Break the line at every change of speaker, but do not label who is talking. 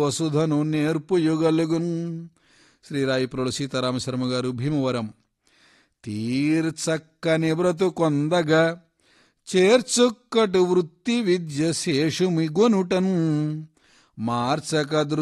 వసుధను నేర్పు యుగలుగున్. శ్రీ రాయప్రోలు సీతారామశర్మ గారు, భీమవరం. తీర్చక్కని బ్రతుకొందగా చేర్చుక్కటు వృత్తి విద్య శేషుమిగొనుటన్ మార్చక